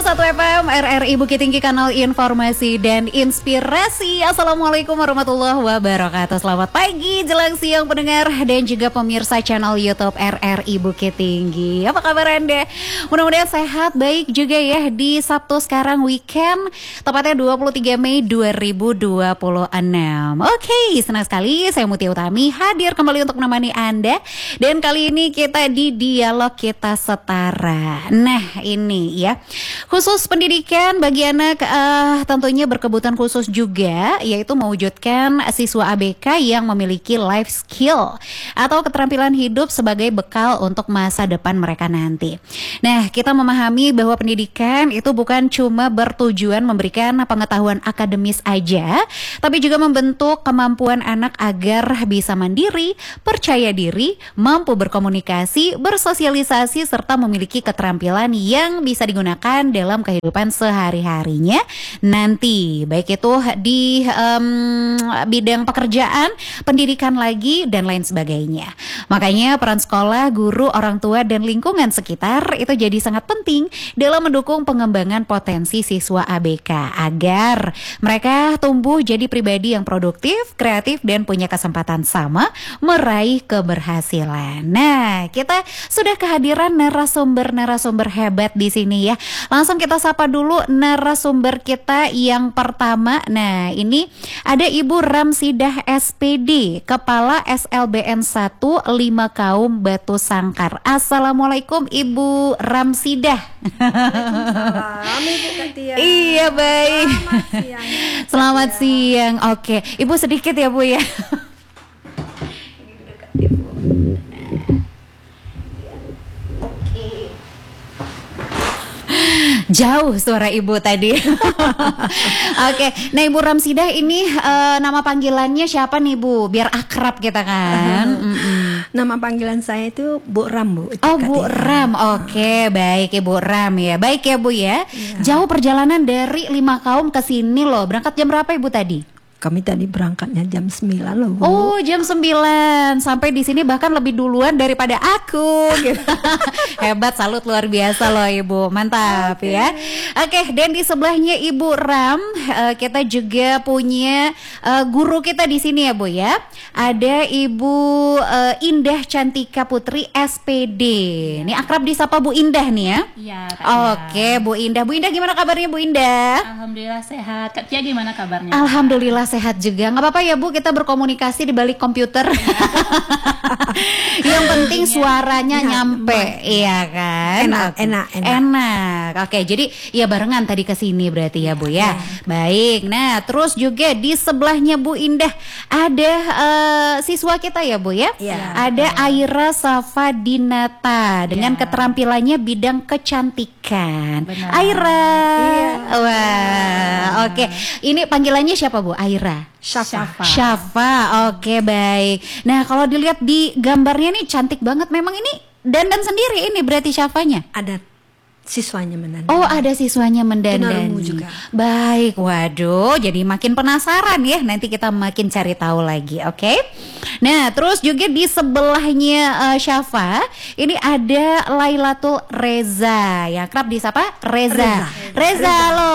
101 FM RRI Bukit Tinggi, kanal informasi dan inspirasi. Assalamualaikum warahmatullahi wabarakatuh. Selamat pagi, jelang siang pendengar dan juga pemirsa channel YouTube RRI Bukit Tinggi. Apa kabar Anda? Mudah-mudahan sehat, baik juga ya di Sabtu sekarang weekend, tepatnya 23 Mei 2026. Oke, senang sekali saya Mutia Utami hadir kembali untuk menemani Anda. Dan kali ini kita di Dialog Kita Setara. Nah, ini ya, khusus pendidikan bagi anak tentunya berkebutuhan khusus juga, yaitu mewujudkan siswa ABK yang memiliki life skill atau keterampilan hidup sebagai bekal untuk masa depan mereka nanti. Nah, kita memahami bahwa pendidikan itu bukan cuma bertujuan memberikan pengetahuan akademis aja, tapi juga membentuk kemampuan anak agar bisa mandiri, percaya diri, mampu berkomunikasi, bersosialisasi, serta memiliki keterampilan yang bisa digunakan dalam kehidupan sehari-harinya nanti, baik itu di bidang pekerjaan, pendidikan lagi, dan lain sebagainya. Makanya peran sekolah, guru, orang tua, dan lingkungan sekitar itu jadi sangat penting dalam mendukung pengembangan potensi siswa ABK agar mereka tumbuh jadi pribadi yang produktif, kreatif, dan punya kesempatan sama meraih keberhasilan. Nah, kita sudah kehadiran narasumber hebat di sini ya. Langsung kita sapa dulu narasumber kita yang pertama. Nah, ini ada Ibu Ramsidah SPD, Kepala SLBN 1 5 Kaum Batu Sangkar. Assalamualaikum Ibu Ramsidah. Waalaikumsalam Ibu Katia. Iya, baik. Selamat siang. Oke, Ibu sedikit ya Bu ya. Jauh suara Ibu tadi. Oke, nah Ibu Ramsidah ini nama panggilannya siapa nih Bu? Biar akrab kita kan. Nama panggilan saya itu Bu Ram, Bu. Oh, Bu Ram. Oke, baik Ibu Ram ya. Baik ya Bu ya. Jauh perjalanan dari 5 Kaum ke sini loh. Berangkat jam berapa Ibu tadi? Kami tadi berangkatnya jam 9 loh, Bu. Oh, jam 9. Sampai di sini bahkan lebih duluan daripada aku gitu. Hebat, salut, luar biasa loh Ibu. Mantap ya. Oke, dan di sebelahnya Ibu Ram, kita juga punya guru kita di sini ya Bu ya. Ada Ibu Indah Cantika Putri SPD. Ini akrab disapa Bu Indah nih ya. Iya. Oke, Bu Indah. Bu Indah gimana kabarnya Bu Indah? Alhamdulillah sehat. Kak Tia gimana kabarnya? Alhamdulillah sehat juga. Nggak apa-apa ya Bu, kita berkomunikasi di balik komputer. Yang penting suaranya nyampe, iya kan? Enak. Oke, jadi ya barengan tadi ke sini berarti ya Bu ya. Baik. Nah, terus juga di sebelahnya Bu Indah ada siswa kita ya Bu ya. Ada Aira Safa Dinata dengan keterampilannya bidang kecantikan. Benar. Aira. Wah, oke. Ini panggilannya siapa Bu? Aira. Syafa. Oke, baik. Nah, kalau dilihat di gambarnya nih cantik banget. Memang ini dandan sendiri ini berarti Syafanya? Ada siswanya mendandani. Oh, ada siswanya mendandani juga. Baik, waduh, jadi makin penasaran ya. Nanti kita makin cari tahu lagi, oke? Nah, terus juga di sebelahnya Syafa, ini ada Lailatul Reza, yang kerap disapa Reza. Halo.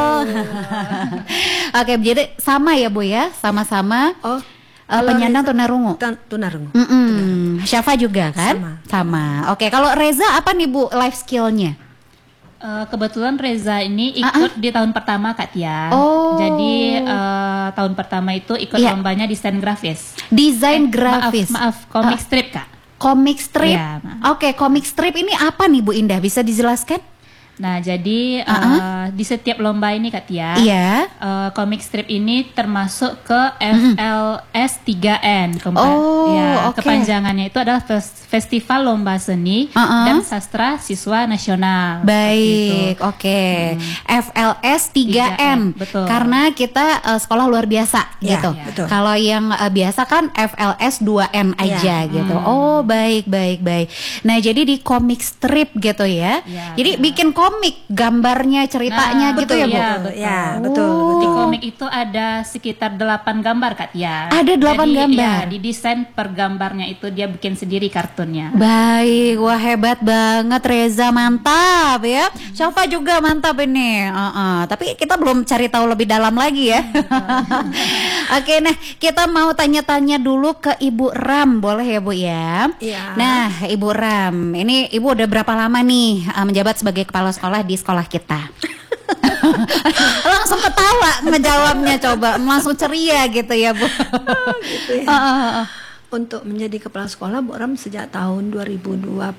Oke, jadi sama ya Bu ya, sama-sama. Penyandang tunarungu. Tunarungu. Syafa juga kan? Sama. Oke, kalau Reza apa nih Bu life skillnya? Kebetulan Reza ini ikut di tahun pertama Kak Tia. Jadi tahun pertama itu ikut lombanya desain grafis. Desain grafis. Maaf, komik strip Kak. Komik strip. Ya, Oke, komik strip ini apa nih Bu Indah? Bisa dijelaskan? Nah, jadi di setiap lomba ini Kak Tia, komik strip ini termasuk ke FLS 3N. Kepanjangannya itu adalah Festival Lomba Seni dan Sastra Siswa Nasional. Baik, FLS 3N. Betul. Karena kita sekolah luar biasa gitu. Betul. Kalau yang biasa kan FLS 2N aja gitu. Oh, baik. Nah, jadi di komik strip gitu ya. Jadi bikin komik, gambarnya, ceritanya gitu ya Bu? Betul. Di komik itu ada sekitar 8 gambar Kak Tia. Ada 8 gambar? Ya, di desain per gambarnya itu dia bikin sendiri kartunnya. Baik, wah hebat banget Reza, mantap ya. Syafa juga mantap ini. Tapi kita belum cari tahu lebih dalam lagi ya. Oke, nah kita mau tanya-tanya dulu ke Ibu Ram, boleh ya Bu ya? Iya. Nah Ibu Ram, ini Ibu udah berapa lama nih menjabat sebagai kepala sekolah di sekolah kita? Langsung ketawa ngejawabnya, coba langsung ceria gitu ya Bu. Gitu ya. Untuk menjadi kepala sekolah Bu Ram sejak tahun 2021.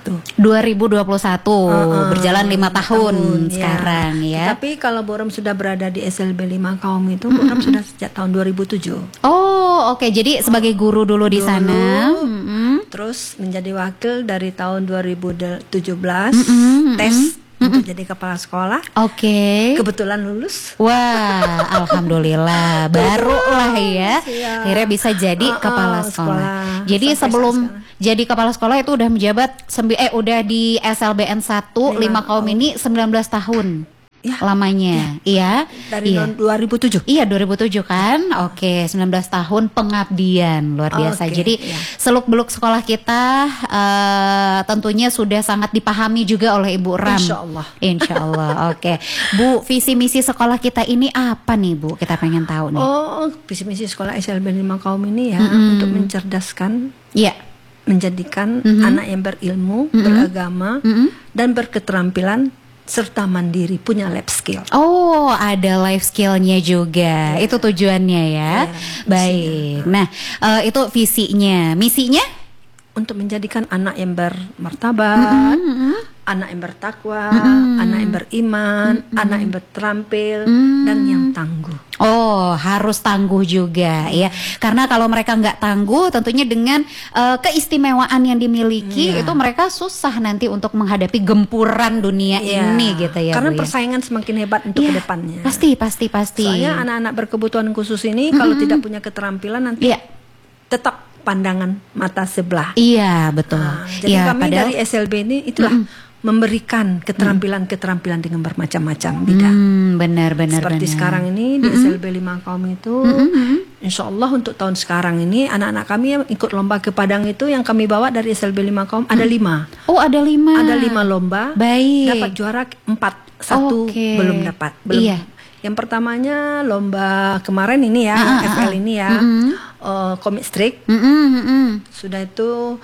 Berjalan 5 tahun sekarang ya. Tapi kalau Bu Ram sudah berada di SLB 5 Kaum itu Bu Ram sudah sejak tahun 2007. Oh, oke. Jadi sebagai guru dulu di sana. Terus menjadi wakil dari tahun 2017 tes untuk jadi kepala sekolah. Oke. Kebetulan lulus. Wah, alhamdulillah. Baru lah ya. Akhirnya bisa jadi kepala sekolah. Jadi sebelum jadi kepala sekolah itu udah menjabat udah di SLBN 1 5 Kaum ini 19 tahun. Ya. Lamanya, iya. Dari tahun 2007. Iya, 2007 kan. Oke, 19 tahun pengabdian, luar biasa. Jadi seluk-beluk sekolah kita tentunya sudah sangat dipahami juga oleh Ibu Ram. Insya Allah. Oke, Bu, visi misi sekolah kita ini apa nih Bu? Kita pengen tahu nih. Oh, visi misi sekolah SLB 5 Kaum ini ya untuk mencerdaskan. Iya. Menjadikan anak yang berilmu, beragama, dan berketerampilan serta mandiri, punya life skill. Oh, ada life skillnya juga. Itu tujuannya ya. Baik. Nah, itu visinya. Misinya? Untuk menjadikan anak yang bermartabat, anak yang bertakwa, anak yang beriman, anak yang berterampil, dan yang tangguh. Oh, harus tangguh juga ya. Karena kalau mereka nggak tangguh, tentunya dengan keistimewaan yang dimiliki itu mereka susah nanti untuk menghadapi gempuran dunia ini gitu ya. Karena Bu, persaingan semakin hebat untuk kedepannya. Pasti. Soalnya anak-anak berkebutuhan khusus ini kalau tidak punya keterampilan nanti tetap pandangan mata sebelah. Iya, betul. Jadi kami dari SLB ini itulah memberikan keterampilan-keterampilan dengan bermacam-macam bidang. Benar. Seperti sekarang ini di SLB 5 Kaum itu, insya Allah untuk tahun sekarang ini anak-anak kami yang ikut lomba ke Padang itu yang kami bawa dari SLB 5 Kaum ada 5. Oh, ada 5. Ada 5 lomba. Baik. Dapat juara 4, 1 belum dapat. Belum. Yang pertamanya lomba kemarin ini ya, FL ini ya, comic strip. Sudah itu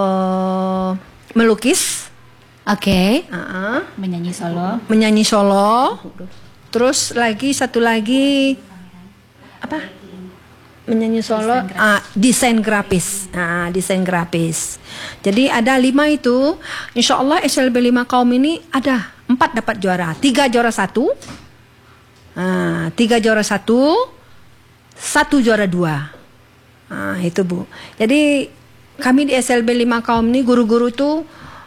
melukis. Oke. Menyanyi solo. Terus satu lagi apa? Menyanyi solo. Desain grafis. Desain grafis. Jadi ada 5 itu. Insya Allah SLB 5 Kaum ini ada 4 dapat juara, 3 juara 1. 3 juara 1, 1 juara 2. Itu Bu. Jadi kami di SLB 5 Kaum ini guru-guru itu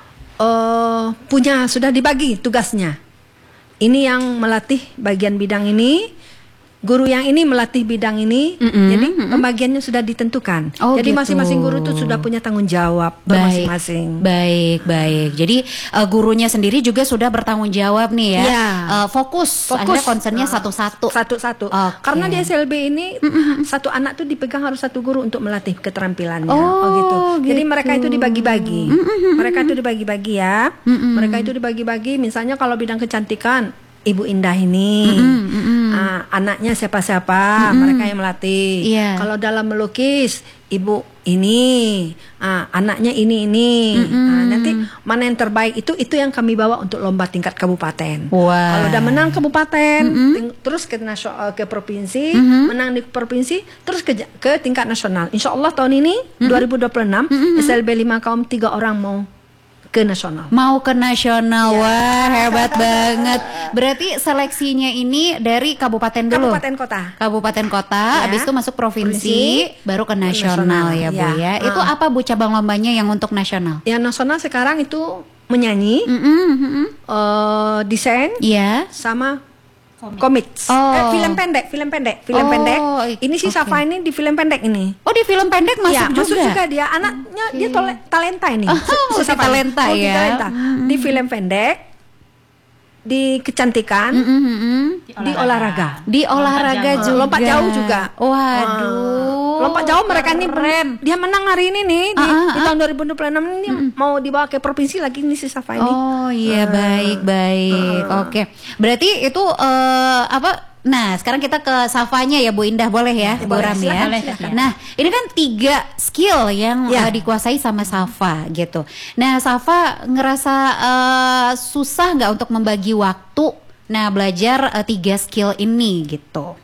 sudah dibagi tugasnya. Ini yang melatih bagian bidang ini, guru yang ini melatih bidang ini. Jadi pembagiannya sudah ditentukan. Jadi masing-masing guru itu sudah punya tanggung jawab masing-masing. Baik. Jadi gurunya sendiri juga sudah bertanggung jawab nih ya. Fokus. Akhirnya concernnya satu-satu. Karena di SLB ini satu anak tuh dipegang harus satu guru untuk melatih keterampilannya. Gitu. Jadi mereka itu dibagi-bagi. Mereka itu dibagi-bagi ya. Mereka itu dibagi-bagi. Misalnya kalau bidang kecantikan, Ibu Indah ini, anaknya siapa-siapa, mereka yang melatih. Kalau dalam melukis, Ibu ini, anaknya ini. Nanti mana yang terbaik itu yang kami bawa untuk lomba tingkat kabupaten. Kalau udah menang kabupaten, terus ke provinsi, menang di provinsi, terus ke tingkat nasional. Insya Allah tahun ini 2026 SLB 5 Kaum 3 orang mau ke nasional. Mau ke nasional. Wah, hebat banget. Berarti seleksinya ini dari kabupaten dulu. Kabupaten kota, habis itu masuk provinsi, baru ke nasional ya Bu ya. Itu apa Bu cabang lombanya yang untuk nasional? Yang nasional sekarang itu menyanyi, desain, sama komik. Film pendek. Ini si Safa ini di film pendek ini. Oh, di film pendek masuk juga dia. Anaknya dia talenta ini. Talenta ya. Di film pendek. di kecantikan, di olahraga. Di olahraga juga. Lompat jauh juga. Waduh. Lompat jauh mereka ini dia menang hari ini nih di tahun 2026 ini mau dibawa ke provinsi lagi nih si Safa ini. Oh iya, baik. Oke. Berarti itu Nah, sekarang kita ke Safanya ya Bu Indah, boleh ya, Bu Ram ya. Nah, ini kan 3 skill yang dikuasai sama Safa gitu. Nah, Safa ngerasa susah nggak untuk membagi waktu, belajar 3 skill ini gitu?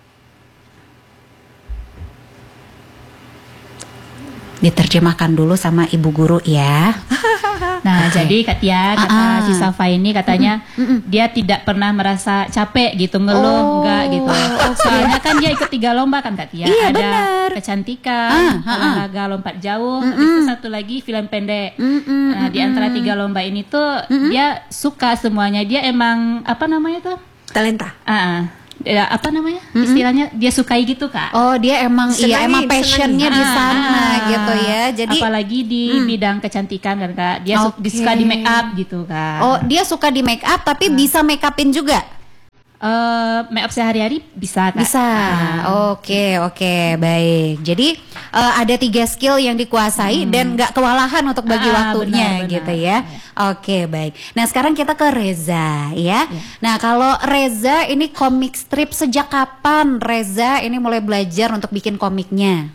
Diterjemahkan dulu sama Ibu Guru ya. Nah, jadi Kak Tia, kata si Safa ini katanya dia tidak pernah merasa capek gitu, ngeluh enggak gitu. Soalnya kan dia ikut 3 lomba kan Kak Tia. Iya, ada benar. kecantikan, olahraga lompat jauh, itu satu lagi film pendek. Nah, di antara 3 lomba ini tuh dia suka semuanya. Dia emang apa namanya tuh? Talenta. Ya, apa namanya istilahnya, dia sukai gitu Kak. Oh, dia emang emang passionnya di sana gitu ya. Jadi apalagi di bidang kecantikan kan Kak, dia suka di make up gitu Kak. Oh, dia suka di make up tapi bisa make upin juga. Make up sehari-hari bisa Kak. Bisa. Oke, baik. Jadi ada 3 skill yang dikuasai dan nggak kewalahan untuk bagi waktunya, benar. Gitu ya. Oke, baik. Nah, sekarang kita ke Reza ya. Nah, kalau Reza ini komik strip, sejak kapan Reza ini mulai belajar untuk bikin komiknya?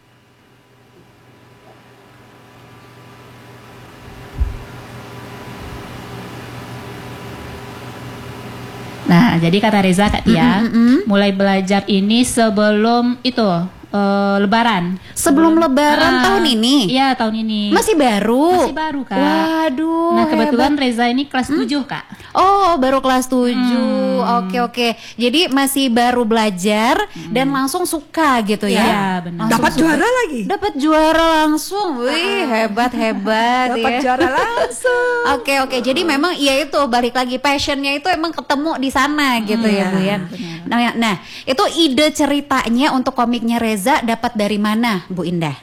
Nah, jadi kata Reza Kak Tia, mulai belajar ini sebelum itu Lebaran. Sebelum Lebaran tahun ini? Iya, tahun ini. Masih baru? Masih baru Kak. Waduh. Nah, kebetulan Reza ini kelas 7 Kak. Oh, baru kelas 7. Oke. Jadi masih baru belajar dan langsung suka gitu ya? Iya, benar. Dapat juara lagi. Dapat juara langsung. Wih, hebat Dapat ya. juara langsung. Oke. Jadi memang ya itu, balik lagi passionnya itu emang ketemu di sana gitu ya Bu ya. Nah, itu ide ceritanya untuk komiknya Reza dapat dari mana Bu Indah?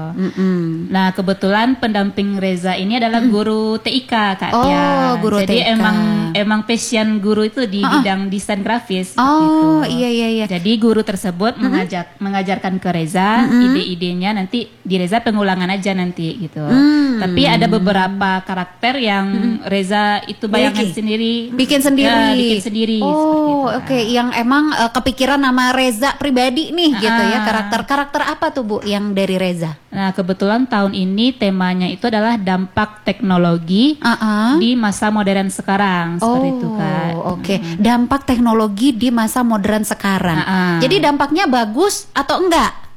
Nah, kebetulan pendamping Reza ini adalah guru TIK Kak Tia. Guru Jadi TIK. emang passion guru itu di bidang desain grafis Oh, gitu. iya. Jadi guru tersebut mengajarkan ke Reza ide-idenya, nanti di Reza pengulangan aja nanti gitu. Tapi ada beberapa karakter yang Reza itu bayangkan sendiri, bikin sendiri. Ya, bikin sendiri. Oh, oke. Yang emang kepikiran nama Reza pribadi nih gitu ya. Karakter apa tuh Bu yang dari Reza? Nah, kebetulan tahun ini temanya itu adalah dampak teknologi di masa modern sekarang, seperti itu Kak. Oke. Dampak teknologi di masa modern sekarang. Jadi dampaknya bagus atau enggak?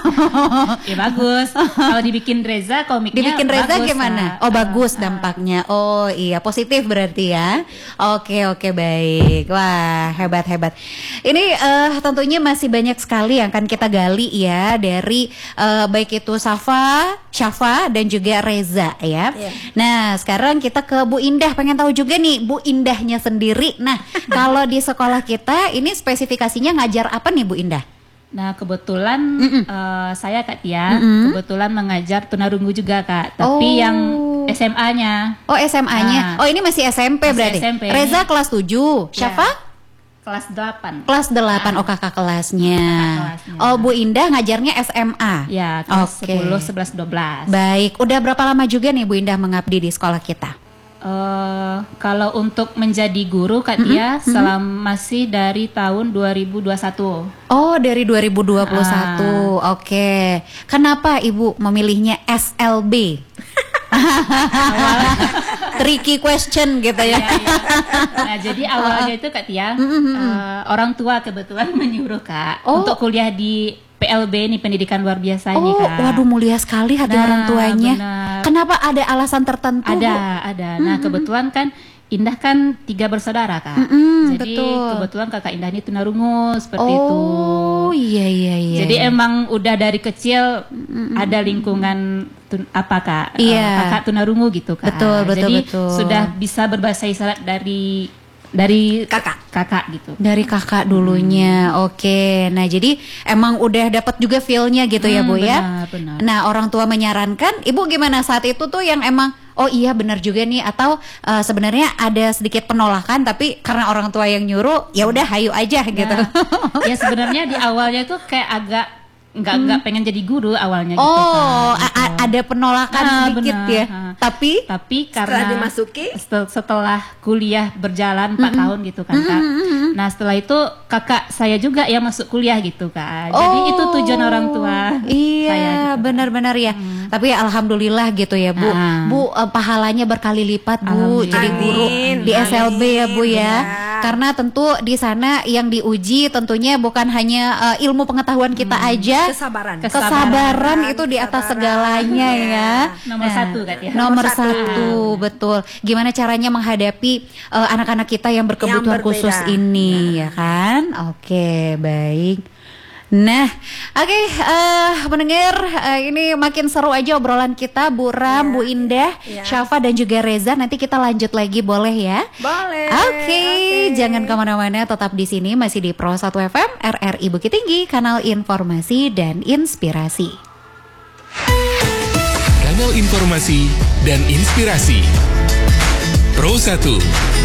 Ya bagus. Kalau dibikin Reza komiknya, dibikin Reza bagus, gimana? Kak. Oh, bagus dampaknya. Oh iya, positif berarti ya. Oke, baik. Wah, hebat. Ini tentunya masih banyak sekali yang akan kita gali ya dari baik itu Safa, Syafa dan juga Reza ya. Nah, sekarang kita ke Bu Indah. Pengen tahu juga nih Bu Indahnya sendiri. Nah, kalau di sekolah kita ini spesifikasinya ngajar apa nih Bu Indah? Nah, kebetulan saya Kak Tia kebetulan mengajar tunarungu juga Kak, tapi yang SMA-nya. Oh, SMA-nya. Oh, ini masih SMP berarti. SMP. Reza kelas 7, Syafa? Kelas 8. Kelas 8, oh kakak kelasnya. Oh, Bu Indah ngajarnya SMA. Ya, kelas 10, 11, 12. Baik, udah berapa lama juga nih Bu Indah mengabdi di sekolah kita? Kalau untuk menjadi guru Kak Tia masih dari tahun 2021. Oh, dari 2021. Oke. Kenapa Ibu memilihnya SLB? Tricky question gitu ya. Nah, jadi awalnya itu Kak Tia, orang tua kebetulan menyuruh Kak untuk kuliah di PLB nih, pendidikan luar biasa nih Kak. Waduh, mulia sekali hati orang tuanya. Benar. Kenapa, ada alasan tertentu? Ada. Nah, kebetulan kan Indah kan 3 bersaudara Kak. Jadi kebetulan kakak Indah ini tunarungu seperti itu. Oh iya. Jadi emang udah dari kecil ada lingkungan Kak? Kakak tunarungu gitu Kak. Betul. Jadi sudah bisa berbahasa isyarat dari kakak gitu. Dari kakak dulunya. Oke. Nah, jadi emang udah dapat juga feel-nya gitu ya Bu ya. Benar. Nah, orang tua menyarankan, Ibu gimana saat itu tuh yang emang Oh iya benar juga nih, atau sebenarnya ada sedikit penolakan tapi karena orang tua yang nyuruh ya udah hayu aja gitu. Ya sebenarnya di awalnya tuh kayak agak nggak pengen jadi guru awalnya gitu kan. Ada penolakan sedikit bener. ya. Tapi karena setelah dimasuki setelah kuliah berjalan 4 tahun gitu kan Kak. Nah setelah itu kakak saya juga yang masuk kuliah gitu Kak. Jadi itu tujuan orang tua. Iya saya, gitu. benar-benar ya. Tapi alhamdulillah gitu ya Bu. Bu pahalanya berkali lipat Bu. Jadi guru di SLB ya Bu ya. Karena tentu di sana yang diuji tentunya bukan hanya ilmu pengetahuan kita aja, kesabaran itu di atas segalanya ya. Nomor satu kan ya. Nomor satu betul. Gimana caranya menghadapi anak-anak kita yang berkebutuhan khusus ini ya kan? Oke, baik. Nah, oke, pendengar, ini makin seru aja obrolan kita, Bu Ram, Bu Indah, Syafa dan juga Reza. Nanti kita lanjut lagi, boleh ya? Boleh. Oke, jangan kemana-mana, tetap di sini masih di Pro 1 FM RRI Bukit Tinggi, kanal informasi dan inspirasi. Kanal informasi dan inspirasi Pro 1.